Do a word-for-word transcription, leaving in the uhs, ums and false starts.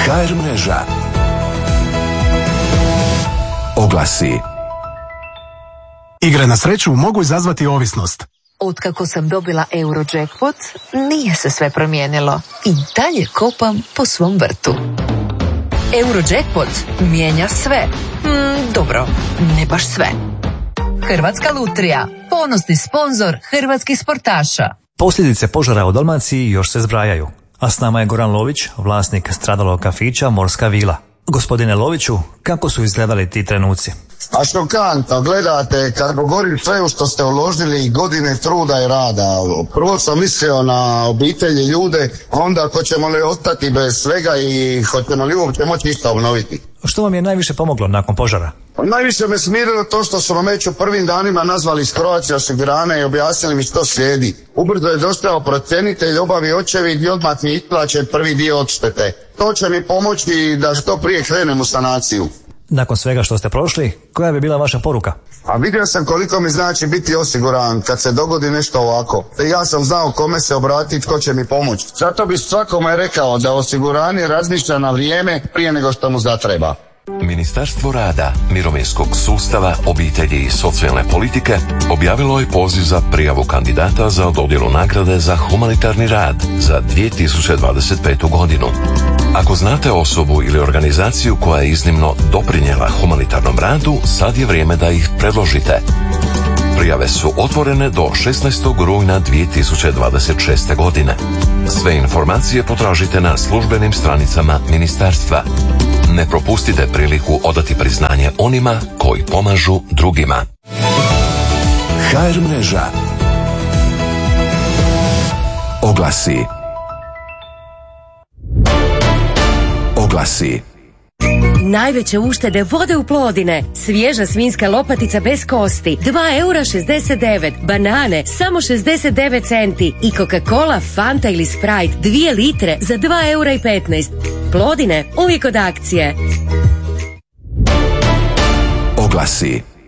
ha er mreža. Oglasi. Igre na sreću mogu izazvati ovisnost. Otkako sam dobila Eurojackpot, nije se sve promijenilo. I dalje kopam po svom vrtu. Eurojackpot mijenja sve. Mm, dobro, ne baš sve. Hrvatska lutrija, ponosni sponzor hrvatskih sportaša. Posljedice požara u Dalmaciji još se zbrajaju. A s nama je Goran Lović, vlasnik stradalog kafića Morska vila. Gospodine Loviću, kako su izgledali ti trenuci? A šokantno, gledate, kako gori sve u što ste uložili godine truda i rada. Prvo sam mislio na obitelji, ljude, onda hoćemo li ostati bez svega i hoćemo li uopće moći isto obnoviti. Što vam je najviše pomoglo nakon požara? Najviše me smirilo to što su me već u prvim danima nazvali iz Croatia osiguranja i objasnili mi što slijedi. Ubrzo je došao procjenitelj, obavi očevid i odmah mi isplaćen prvi dio odštete. To će mi pomoći da što prije krenem u sanaciju. Nakon svega što ste prošli, koja bi bila vaša poruka? A vidio sam koliko mi znači biti osiguran kad se dogodi nešto ovako. Te ja sam znao kome se obratiti, tko će mi pomoći. Zato bi svakome rekao da osiguranje razmišlja na vrijeme prije nego što mu zatreba. Ministarstvo rada, mirovinskog sustava, obitelji i socijalne politike objavilo je poziv za prijavu kandidata za dodjelu nagrade za humanitarni rad za dvije tisuće dvadeset petu. godinu. Ako znate osobu ili organizaciju koja je iznimno doprinijela humanitarnom radu, sad je vrijeme da ih predložite. Prijave su otvorene do šesnaestog rujna dvije tisuće dvadeset šeste. godine. Sve informacije potražite na službenim stranicama ministarstva. Ne propustite priliku odati priznanje onima koji pomažu drugima. ha er mreža. Oglasi. Oglasi. Najveće uštede vode u Plodine. Svježa svinjska lopatica bez kosti dva eura šezdeset devet, banane samo šezdeset devet centi i Coca-Cola, Fanta ili Sprite dvije litre za dva eura i petnaest. Plodine, uvijek od akcije. Oglasi.